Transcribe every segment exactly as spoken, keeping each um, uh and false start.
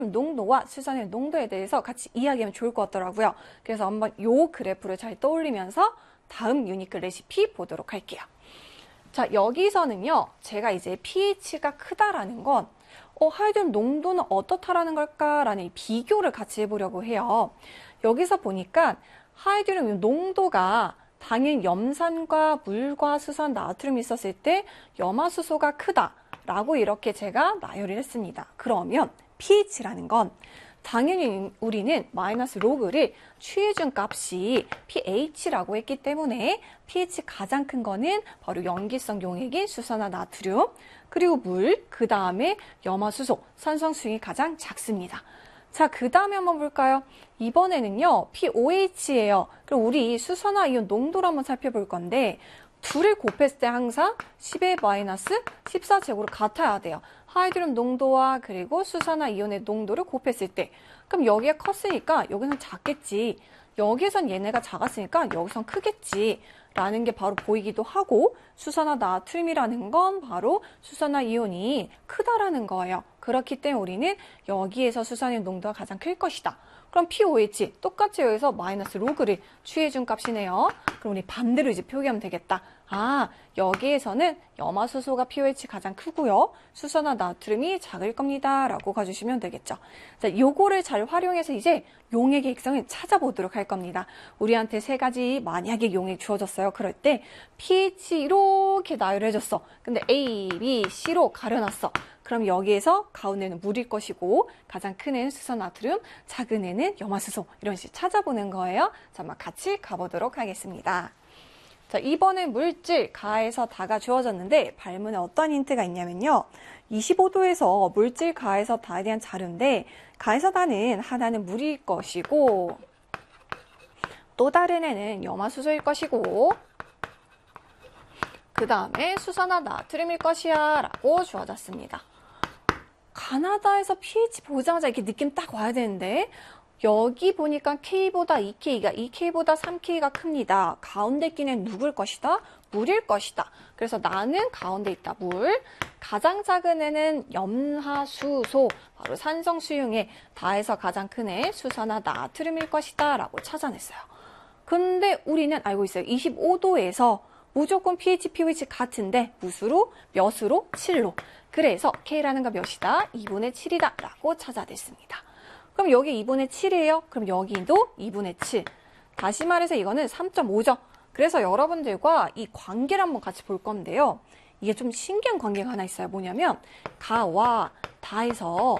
농도와 수산의 농도에 대해서 같이 이야기하면 좋을 것 같더라고요. 그래서 한번 요 그래프를 잘 떠올리면서 다음 유니크 레시피 보도록 할게요. 자, 여기서는요, 제가 이제 pH가 크다라는 건 어, 하이드로gen 농도는 어떻다라는 걸까라는 이 비교를 같이 해보려고 해요. 여기서 보니까 하이드로gen 농도가 당연 염산과 물과 수산, 나트륨이 있었을 때 염화수소가 크다라고 이렇게 제가 나열을 했습니다. 그러면 pH라는 건 당연히 우리는 마이너스 로그를 취해준 값이 pH라고 했기 때문에 pH 가장 큰 거는 바로 염기성 용액인 수산화 나트륨, 그리고 물, 그 다음에 염화수소, 산성수용이 가장 작습니다. 자, 그 다음에 한번 볼까요? 이번에는요, 피오에이치예요. 그럼 우리 수산화 이온 농도를 한번 살펴볼 건데, 둘을 곱했을 때 항상 십의 마이너스 십사 제곱으로 같아야 돼요. 하이드로gen 농도와 그리고 수산화 이온의 농도를 곱했을 때. 그럼 여기가 컸으니까 여기선 작겠지. 여기선 얘네가 작았으니까 여기선 크겠지. 라는 게 바로 보이기도 하고, 수산화 나트륨이라는 건 바로 수산화 이온이 크다라는 거예요. 그렇기 때문에 우리는 여기에서 수산화 농도가 가장 클 것이다. 그럼 피오에이치 똑같이 여기서 마이너스 로그를 취해준 값이네요. 그럼 우리 반대로 이제 표기하면 되겠다. 아, 여기에서는 염화수소가 피오에이치 가장 크고요. 수산화 나트륨이 작을 겁니다. 라고 가주시면 되겠죠. 자, 요거를 잘 활용해서 이제 용액의 핵성을 찾아보도록 할 겁니다. 우리한테 세 가지 만약에 용액 주어졌어요. 그럴 때 pH 이렇게 나열을 해줬어. 근데 A, B, C로 가려놨어. 그럼 여기에서 가운데는 물일 것이고 가장 큰 애는 수산나트륨, 작은 애는 염화수소 이런 식으로 찾아보는 거예요. 자, 한번 같이 가보도록 하겠습니다. 자, 이번엔 물질 가에서 다가 주어졌는데 발문에 어떤 힌트가 있냐면요. 이십오 도에서 물질 가에서 다에 대한 자료인데 가에서 다는 하나는 물일 것이고 또 다른 애는 염화수소일 것이고 그 다음에 수산화 나트륨일 것이야 라고 주어졌습니다. 가나다에서 pH 보자마자 이렇게 느낌 딱 와야 되는데 여기 보니까 K보다 이 케이가 이 케이보다 삼 케이가 큽니다. 가운데 끼는 누굴 것이다? 물일 것이다. 그래서 나는 가운데 있다. 물. 가장 작은 애는 염화수소, 바로 산성수용액, 다에서 가장 큰 애 수산화 나트륨일 것이다 라고 찾아냈어요. 근데 우리는 알고 있어요. 이십오 도에서 무조건 pH, pOH 같은데 무수로? 몇으로? 칠로. 그래서 K라는 건 몇이다? 이분의 칠이다 라고 찾아냈습니다. 그럼 여기 이분의 칠이에요? 그럼 여기도 이분의 칠. 다시 말해서 이거는 삼 점 오죠. 그래서 여러분들과 이 관계를 한번 같이 볼 건데요. 이게 좀 신기한 관계가 하나 있어요. 뭐냐면 가와 다에서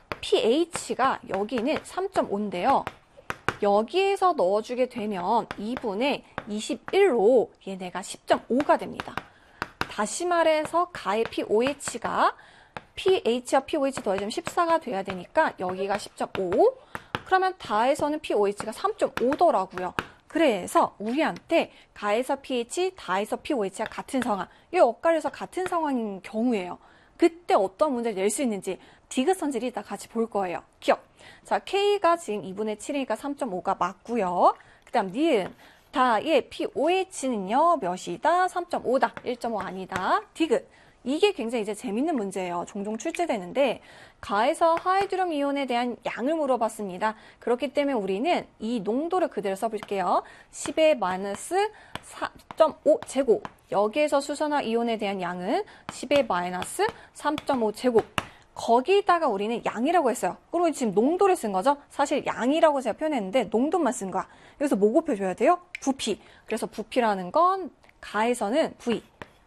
pH가 여기는 삼 점 오인데요. 여기에서 넣어주게 되면 이분의 이십일로 얘네가 십 점 오가 됩니다. 다시 말해서 가의 pOH가 pH와 pOH 더해지면 십사가 돼야 되니까 여기가 십 점 오. 그러면 다에서는 pOH가 삼 점 오더라고요. 그래서 우리한테 가에서 pH, 다에서 pOH가 같은 상황, 이 엇갈려서 같은 상황인 경우예요. 그때 어떤 문제를 낼 수 있는지 디귿선질이 이따 같이 볼 거예요. 기억. 자, K가 지금 이분의 칠이니까 삼 점 오가 맞고요. 그 다음 니은. 다의 pOH는요, 몇이다? 삼 점 오다. 일 점 오 아니다. 디귿. 이게 굉장히 이제 재밌는 문제예요. 종종 출제되는데 가에서 하이드로gen 이온에 대한 양을 물어봤습니다. 그렇기 때문에 우리는 이 농도를 그대로 써볼게요. 십의 마이너스 삼 점 오 제곱. 여기에서 수산화 이온에 대한 양은 십의 마이너스 삼 점 오 제곱. 거기다가 우리는 양이라고 했어요. 그리고 지금 농도를 쓴 거죠. 사실 양이라고 제가 표현했는데 농도만 쓴 거야. 여기서 뭐 곱해줘야 돼요? 부피. 그래서 부피라는 건 가에서는 V,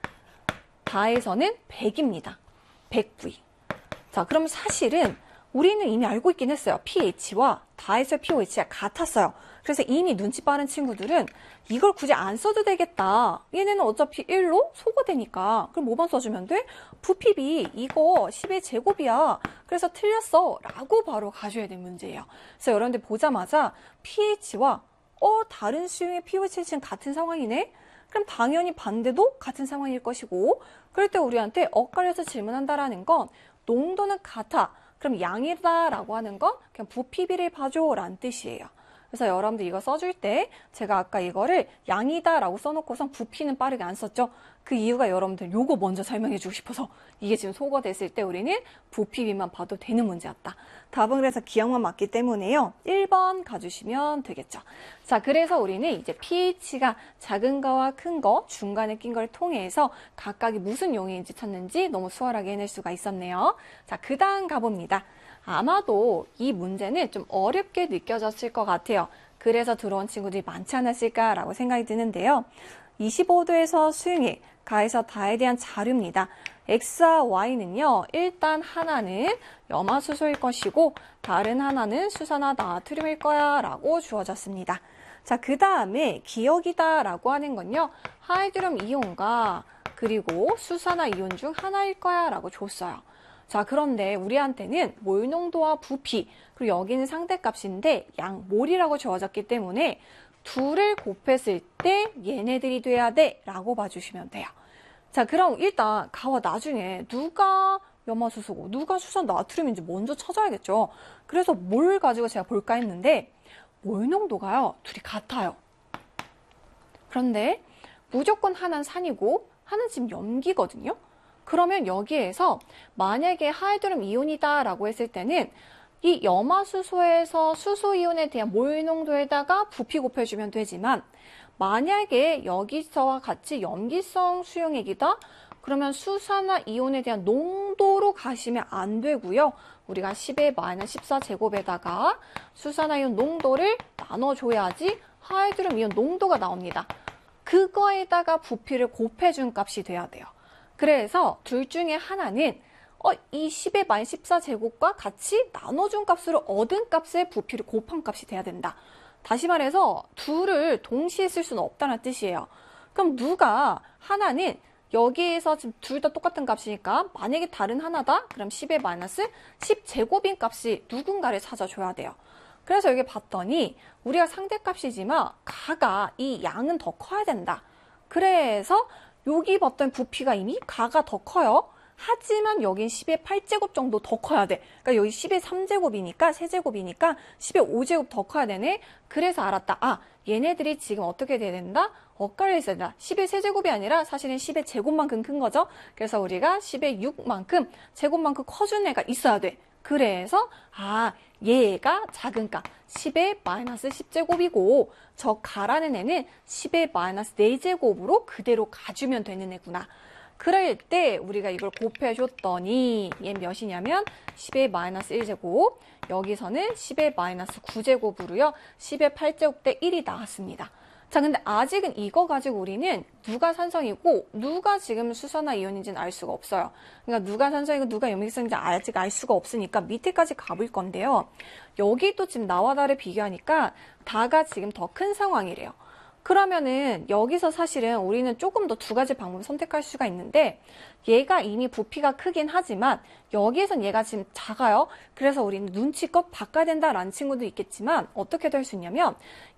다에서는 백입니다. 백 브이. 자, 그럼 사실은 우리는 이미 알고 있긴 했어요. pH와 다에서 pOH가 같았어요. 그래서 이미 눈치 빠른 친구들은 이걸 굳이 안 써도 되겠다. 얘네는 어차피 일로 소거되니까. 그럼 뭐만 써주면 돼? 부피비 이거 십의 제곱이야. 그래서 틀렸어. 라고 바로 가져야 되는 문제예요. 그래서 여러분들 보자마자 pH와 어 다른 수용의 pOH는 같은 상황이네? 그럼 당연히 반대도 같은 상황일 것이고 그럴 때 우리한테 엇갈려서 질문한다라는 건 농도는 같아. 그럼 양이다 라고 하는 건 그냥 부피비를 봐줘 라는 뜻이에요. 그래서 여러분들 이거 써줄 때 제가 아까 이거를 양이다 라고 써놓고선 부피는 빠르게 안 썼죠. 그 이유가 여러분들 요거 먼저 설명해 주고 싶어서 이게 지금 소거 됐을 때 우리는 부피비만 봐도 되는 문제였다. 답은 그래서 기억만 맞기 때문에요. 일 번 가주시면 되겠죠. 자, 그래서 우리는 이제 pH가 작은 거와 큰 거, 중간에 낀 걸 통해서 각각이 무슨 용인지 찾는지 너무 수월하게 해낼 수가 있었네요. 자, 그 다음 가봅니다. 아마도 이 문제는 좀 어렵게 느껴졌을 것 같아요. 그래서 들어온 친구들이 많지 않았을까라고 생각이 드는데요. 이십오 도에서 수용액, 가에서 다에 대한 자료입니다. X와 Y는요, 일단 하나는 염화수소일 것이고 다른 하나는 수산화 나트륨일 거야 라고 주어졌습니다. 자, 그 다음에 기억이다 라고 하는 건요, 하이드럼 이온과 그리고 수산화 이온 중 하나일 거야 라고 줬어요. 자, 그런데 우리한테는 몰 농도와 부피, 그리고 여기는 상대값인데 양몰이라고 주어졌기 때문에 둘을 곱했을 때 얘네들이 돼야 돼 라고 봐주시면 돼요. 자, 그럼 일단 가와 나중에 누가 염화수소고 누가 수산 나트륨인지 먼저 찾아야겠죠. 그래서 뭘 가지고 제가 볼까 했는데 몰 농도가요, 둘이 같아요. 그런데 무조건 하나는 산이고 하나는 지금 염기거든요. 그러면 여기에서 만약에 하이드럼 이온이다 라고 했을 때는 이 염화수소에서 수소이온에 대한 몰 농도에다가 부피 곱해주면 되지만 만약에 여기서와 같이 염기성 수용액이다? 그러면 수산화 이온에 대한 농도로 가시면 안 되고요. 우리가 십의 마이너스 십사 제곱에다가 수산화 이온 농도를 나눠줘야지 하이드럼 이온 농도가 나옵니다. 그거에다가 부피를 곱해준 값이 돼야 돼요. 그래서 둘 중에 하나는 어, 이 십의 마이너스 십사 제곱과 같이 나눠준 값으로 얻은 값의 부피를 곱한 값이 돼야 된다. 다시 말해서 둘을 동시에 쓸 수는 없다는 뜻이에요. 그럼 누가 하나는 여기에서 지금 둘 다 똑같은 값이니까 만약에 다른 하나다? 그럼 십의 마이너스 십 제곱인 값이 누군가를 찾아줘야 돼요. 그래서 여기 봤더니 우리가 상대값이지만 가가 이 양은 더 커야 된다. 그래서 여기 봤던 부피가 이미 가가 더 커요. 하지만 여긴 십의 팔 제곱 정도 더 커야 돼. 그러니까 여기 십의 삼 제곱이니까 세 제곱이니까 십의 오 제곱 더 커야 되네. 그래서 알았다. 아, 얘네들이 지금 어떻게 돼야 된다? 엇갈려 있어야 된다. 십의 세 제곱이 아니라 사실은 십의 제곱만큼 큰 거죠. 그래서 우리가 십의 육만큼 제곱만큼 커준 애가 있어야 돼. 그래서 아, 얘가 작은 값 십의 마이너스 십 제곱이고 저 가라는 애는 십의 마이너스 네 제곱으로 그대로 가주면 되는 애구나. 그럴 때 우리가 이걸 곱해줬더니 얘 몇이냐면 십의 마이너스 일 제곱, 여기서는 십의 마이너스 구 제곱으로요. 십의 팔 제곱 대 일이 나왔습니다. 자, 근데 아직은 이거 가지고 우리는 누가 산성이고 누가 지금 수산화 이온인지는 알 수가 없어요. 그러니까 누가 산성이고 누가 염기성인지 아직 알 수가 없으니까 밑에까지 가볼 건데요. 여기 또 지금 나와 나를 비교하니까 다가 지금 더 큰 상황이래요. 그러면은 여기서 사실은 우리는 조금 더 두 가지 방법을 선택할 수가 있는데 얘가 이미 부피가 크긴 하지만 여기에선 얘가 지금 작아요. 그래서 우리는 눈치껏 바꿔야 된다라는 친구도 있겠지만 어떻게 될 수 있냐면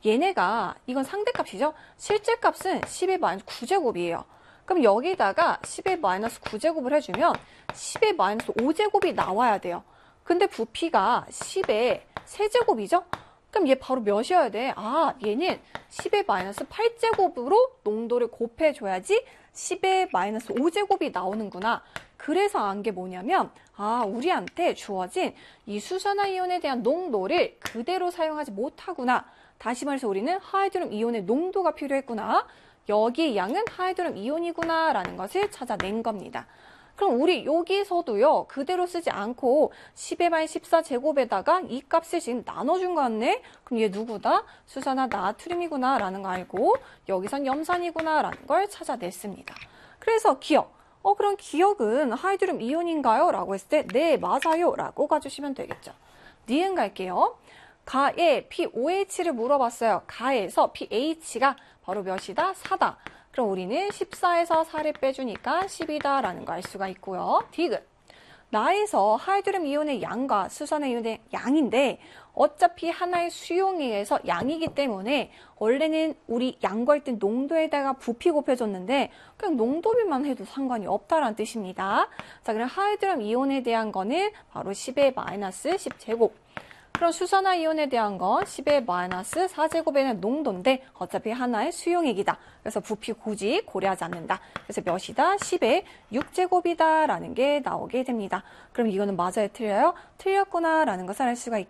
얘네가 이건 상대값이죠. 실제 값은 십의 마이너스 구 제곱이에요. 그럼 여기다가 십의 마이너스 구 제곱을 해주면 십의 마이너스 오 제곱이 나와야 돼요. 근데 부피가 십의 세 제곱이죠? 그럼 얘 바로 몇이어야 돼? 아, 얘는 십의 마이너스 팔 제곱으로 농도를 곱해줘야지 십의 마이너스 오 제곱이 나오는구나. 그래서 안 게 뭐냐면 아, 우리한테 주어진 이 수산화 이온에 대한 농도를 그대로 사용하지 못하구나. 다시 말해서 우리는 하이드럼 이온의 농도가 필요했구나. 여기의 양은 하이드럼 이온이구나 라는 것을 찾아낸 겁니다. 그럼 우리 여기서도요, 그대로 쓰지 않고 십의 마이너스 십사 제곱에다가 이 값을 지금 나눠준 거 같네? 그럼 얘 누구다? 수산화 나트륨이구나 라는 거 알고 여기선 염산이구나 라는 걸 찾아냈습니다. 그래서 기억. 어, 그럼 기억은 하이드럼 이온인가요? 라고 했을 때 네, 맞아요 라고 가주시면 되겠죠. 니은 갈게요. 가에 피오에이치를 물어봤어요. 가에서 피에이치가 바로 몇이다? 사다. 그럼 우리는 십사에서 사를 빼주니까 십이다 라는 거 알 수가 있고요. 디귿. 나에서 하이드럼 이온의 양과 수산화 이온의 양인데 어차피 하나의 수용액에서 양이기 때문에 원래는 우리 양 구할 때 농도에다가 부피 곱해줬는데 그냥 농도비만 해도 상관이 없다라는 뜻입니다. 자, 그럼 하이드럼 이온에 대한 거는 바로 십의 마이너스 십 제곱. 그럼 수산화 이온에 대한 건 십의 마이너스 사 제곱의 농도인데 어차피 하나의 수용액이다. 그래서 부피 굳이 고려하지 않는다. 그래서 몇이다? 십의 육 제곱이다 라는 게 나오게 됩니다. 그럼 이거는 맞아요? 틀려요? 틀렸구나 라는 것을 알 수가 있겠죠.